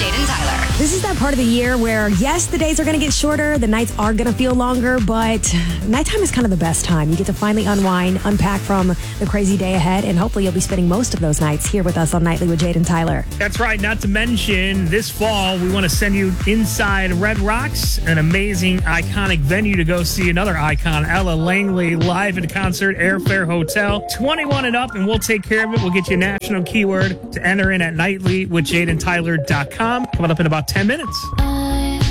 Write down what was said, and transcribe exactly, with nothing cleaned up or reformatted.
Jade and Tyler. This is that part of the year where, yes, the days are going to get shorter, the nights are going to feel longer, but nighttime is kind of the best time. You get to finally unwind, unpack from the crazy day ahead, and hopefully you'll be spending most of those nights here with us on Nightly with Jade and Tyler. That's right. Not to mention, this fall, we want to send you inside Red Rocks, an amazing, iconic venue to go see another icon, Ella Langley, live in concert, Airfare Hotel. twenty-one and up, and we'll take care of it. We'll get you a national keyword to enter in at nightly with jade and tyler dot com. Coming up in about ten minutes.